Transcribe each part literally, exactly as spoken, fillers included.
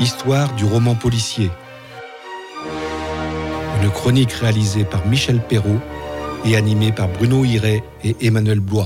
Histoire du roman policier. Une chronique réalisée par Michel Perrault et animée par Bruno Hiret et Emmanuel Blois.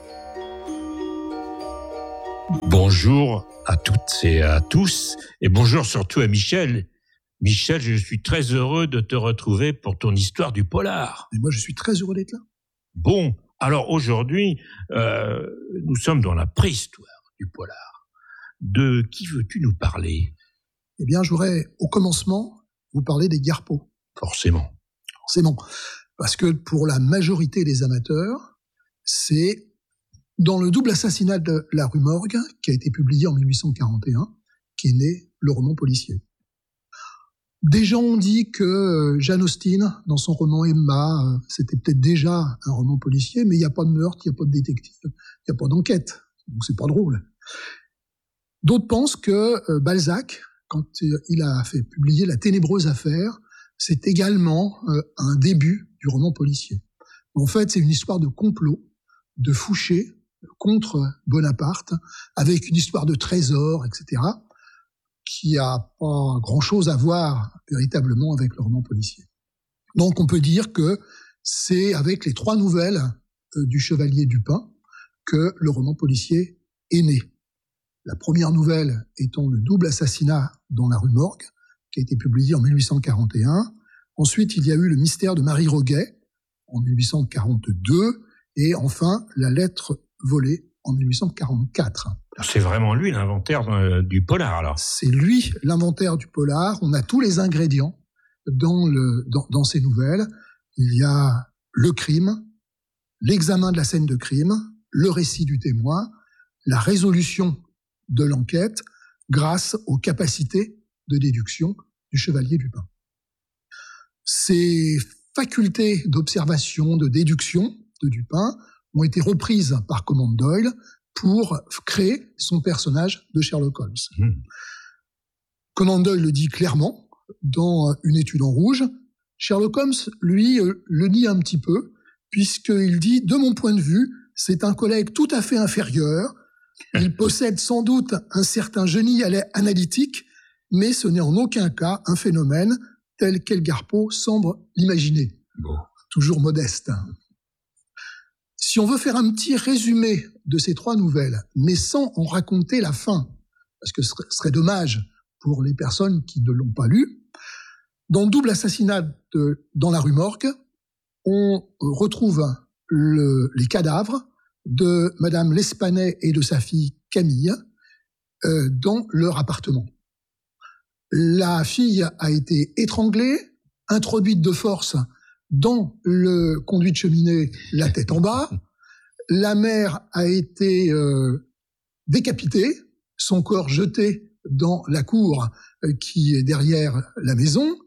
Bonjour à toutes et à tous, et bonjour surtout à Michel. Michel, je suis très heureux de te retrouver pour ton histoire du polar. Et moi, je suis très heureux d'être là. Bon, alors aujourd'hui, euh, nous sommes dans la préhistoire du polar. De qui veux-tu nous parler ? Eh bien, je voudrais, au commencement, vous parler des Garpeaux. Forcément. Forcément. Parce que pour la majorité des amateurs, c'est dans le double assassinat de la rue Morgue, qui a été publié en mille huit cent quarante et un, qu'est né le roman policier. Des gens ont dit que Jane Austen, dans son roman Emma, c'était peut-être déjà un roman policier, mais il n'y a pas de meurtre, il n'y a pas de détective, il n'y a pas d'enquête. Donc c'est pas drôle. D'autres pensent que Balzac, quand il a fait publier La ténébreuse affaire, c'est également un début du roman policier. En fait, c'est une histoire de complot de Fouché contre Bonaparte, avec une histoire de trésor, et cetera, qui a pas grand-chose à voir véritablement avec le roman policier. Donc on peut dire que c'est avec les trois nouvelles du Chevalier Dupin que le roman policier est né. La première nouvelle étant le double assassinat dans la rue Morgue, qui a été publié en mille huit cent quarante et un. Ensuite, il y a eu le mystère de Marie Roguet en mille huit cent quarante-deux. Et enfin, la lettre volée en mille huit cent quarante-quatre. C'est vraiment lui l'inventaire euh, du polar, alors. C'est lui l'inventaire du polar. On a tous les ingrédients dans, le, dans, dans ces nouvelles. Il y a le crime, l'examen de la scène de crime, le récit du témoin, la résolution de l'enquête grâce aux capacités de déduction du Chevalier Dupin. Ces facultés d'observation, de déduction de Dupin ont été reprises par Conan Doyle pour créer son personnage de Sherlock Holmes. Mmh. Conan Doyle le dit clairement dans Une étude en rouge. Sherlock Holmes, lui, le nie un petit peu, puisqu'il dit, de mon point de vue, c'est un collègue tout à fait inférieur. Il possède sans doute un certain génie analytique, mais ce n'est en aucun cas un phénomène tel qu'Edgar Poe semble l'imaginer. Bon. Toujours modeste. Si on veut faire un petit résumé de ces trois nouvelles, mais sans en raconter la fin, parce que ce serait, ce serait dommage pour les personnes qui ne l'ont pas lu, dans le double assassinat de, dans la rue Morgue, on retrouve le, les cadavres de Madame L'Espanay et de sa fille Camille euh, dans leur appartement. La fille a été étranglée, introduite de force dans le conduit de cheminée, la tête en bas. La mère a été euh, décapitée, son corps jeté dans la cour euh, qui est derrière la maison.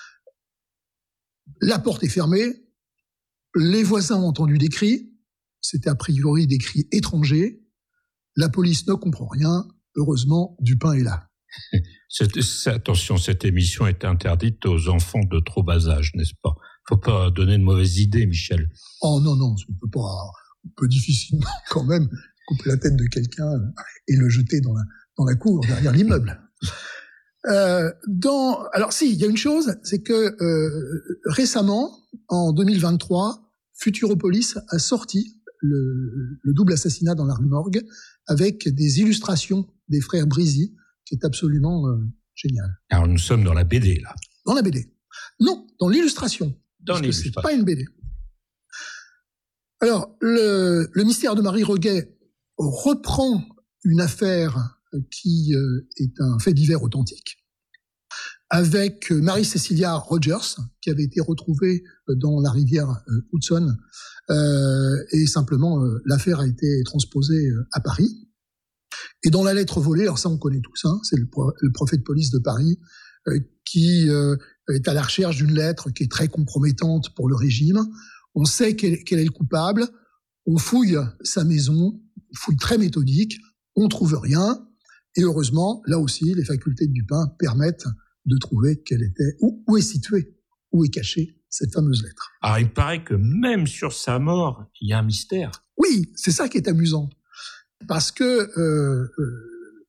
La porte est fermée. Les voisins ont entendu des cris. C'était a priori des cris étrangers. La police ne comprend rien. Heureusement, Dupin est là. Cette, attention, cette émission est interdite aux enfants de trop bas âge, n'est-ce pas ? Faut pas donner de mauvaises idées, Michel. Oh non, non, on peut pas, on peut difficilement quand même couper la tête de quelqu'un et le jeter dans la, dans la cour, derrière l'immeuble. Euh, dans, alors si, il y a une chose, c'est que euh, récemment, en deux mille vingt-trois, Futuropolis a sorti le, le double assassinat dans la rue Morgue avec des illustrations des frères Brisy, qui est absolument euh, génial. Alors nous sommes dans la B D, là. Dans la B D. Non, dans l'illustration. Dans parce que c'est pas une B D. Alors, le, le mystère de Marie Roguet reprend une affaire qui euh, est un fait divers authentique, avec Marie-Cécilia Rogers, qui avait été retrouvée dans la rivière euh, Hudson, euh, et simplement euh, l'affaire a été transposée euh, à Paris. Et dans la lettre volée, alors ça on connaît tous, hein, c'est le, le préfet de police de Paris euh, qui euh, est à la recherche d'une lettre qui est très compromettante pour le régime. On sait quel, quel est le coupable, on fouille sa maison, fouille très méthodique, on trouve rien, et heureusement, là aussi, les facultés de Dupin permettent de trouver quelle était, où, où est située, où est cachée cette fameuse lettre. Alors il paraît que même sur sa mort, il y a un mystère. Oui, c'est ça qui est amusant. Parce que euh, euh,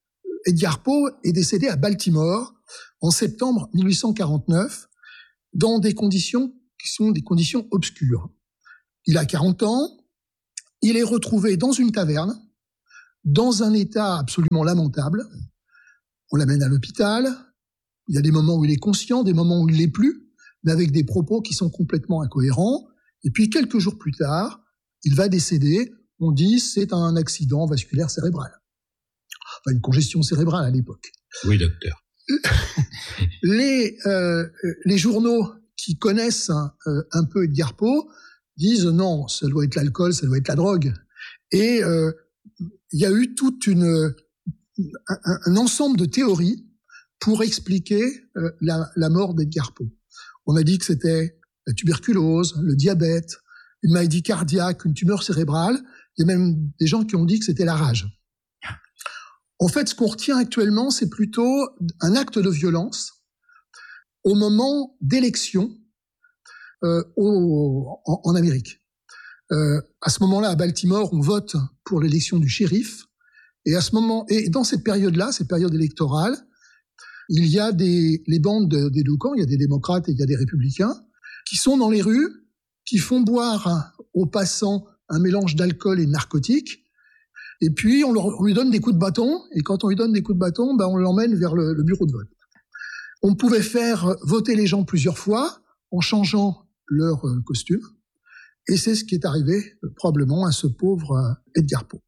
Edgar Poe est décédé à Baltimore en septembre mille huit cent quarante-neuf dans des conditions qui sont des conditions obscures. Il a quarante ans, il est retrouvé dans une taverne, dans un état absolument lamentable. On l'amène à l'hôpital, il y a des moments où il est conscient, des moments où il l'est plus, mais avec des propos qui sont complètement incohérents. Et puis quelques jours plus tard, il va décéder. On dit c'est un accident vasculaire cérébral. Enfin, une congestion cérébrale à l'époque. Oui, docteur. les, euh, les journaux qui connaissent un, euh, un peu Edgar Poe disent non, ça doit être l'alcool, ça doit être la drogue. Et euh, il y a eu toute une un, un ensemble de théories pour expliquer euh, la, la mort d'Edgar Poe. On a dit que c'était la tuberculose, le diabète, une maladie cardiaque, une tumeur cérébrale. Il y a même des gens qui ont dit que c'était la rage. En fait, ce qu'on retient actuellement, c'est plutôt un acte de violence au moment d'élections euh, au, en, en Amérique. Euh, à ce moment-là, à Baltimore, on vote pour l'élection du shérif. Et à ce moment, et dans cette période-là, cette période électorale, il y a des les bandes de, des deux camps, il y a des démocrates et il y a des républicains, qui sont dans les rues, qui font boire aux passants un mélange d'alcool et de narcotiques. Et puis, on, leur, on lui donne des coups de bâton, et quand on lui donne des coups de bâton, ben, on l'emmène vers le, le bureau de vote. On pouvait faire voter les gens plusieurs fois, en changeant leur costume, et c'est ce qui est arrivé, probablement, à ce pauvre Edgar Poe.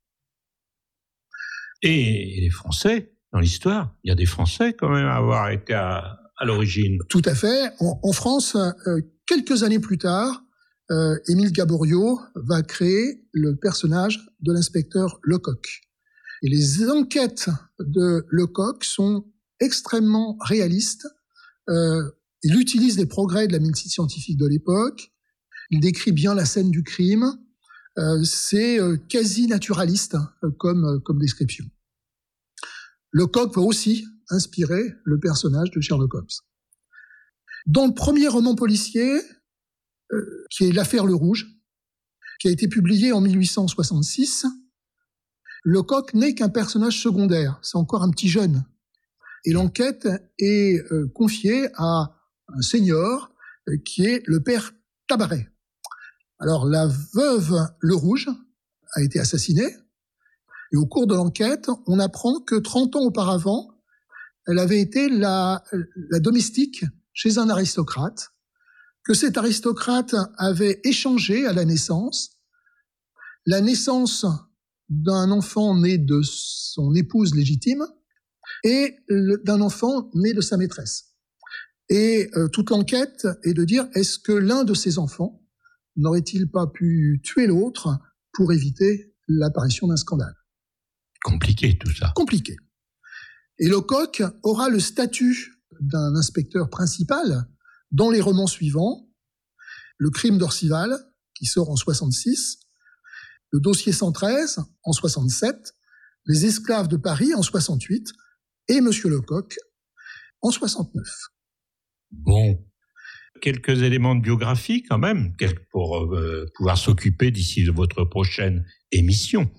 Et les Français, dans l'histoire, il y a des Français, quand même, à avoir été à, à l'origine. Tout à fait. En, en France, euh, quelques années plus tard, Euh, Émile Gaboriau va créer le personnage de l'inspecteur Lecoq. Et les enquêtes de Lecoq sont extrêmement réalistes. Euh, il utilise les progrès de la médecine scientifique de l'époque. Il décrit bien la scène du crime. Euh, c'est euh, quasi naturaliste euh, comme, euh, comme description. Lecoq va aussi inspirer le personnage de Sherlock Holmes. Dans le premier roman policier, Euh, qui est l'affaire Le Rouge, qui a été publié en mille huit cent soixante-six, Lecoq n'est qu'un personnage secondaire, c'est encore un petit jeune. Et l'enquête est euh, confiée à un seigneur euh, qui est le père Tabaret. Alors la veuve Le Rouge a été assassinée, et au cours de l'enquête, on apprend que trente ans auparavant, elle avait été la, la domestique chez un aristocrate, que cet aristocrate avait échangé à la naissance la naissance d'un enfant né de son épouse légitime et d'un enfant né de sa maîtresse. Et euh, toute l'enquête est de dire, est-ce que l'un de ces enfants n'aurait-il pas pu tuer l'autre pour éviter l'apparition d'un scandale ? Compliqué tout ça. Compliqué. Et Lecoq aura le statut d'un inspecteur principal dans les romans suivants, Le crime d'Orcival, qui sort en soixante-six, Le dossier cent treize en soixante-sept, Les esclaves de Paris en soixante-huit et Monsieur Lecoq en soixante-neuf. Bon, quelques éléments de biographie quand même, pour euh, pouvoir s'occuper d'ici de votre prochaine émission.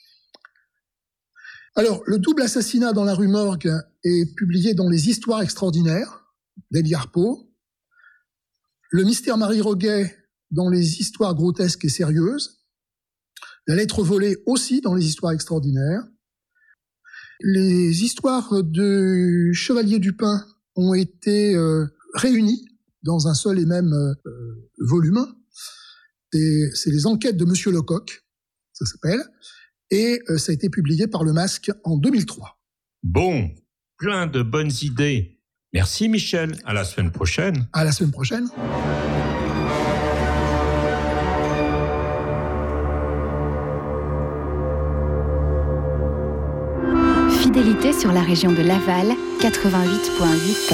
Alors, Le double assassinat dans la rue Morgue est publié dans Les Histoires extraordinaires d'Edgar Poe. Le mystère Marie Roguet dans Les Histoires grotesques et sérieuses. La lettre volée aussi dans Les Histoires extraordinaires. Les histoires de Chevalier Dupin ont été euh, réunies dans un seul et même euh, volume. C'est, c'est les enquêtes de Monsieur Lecoq, ça s'appelle, et euh, ça a été publié par Le Masque en deux mille trois. Bon, plein de bonnes idées. Merci Michel, à la semaine prochaine. À la semaine prochaine. Fidélité sur la région de Laval, quatre-vingt-huit virgule huit.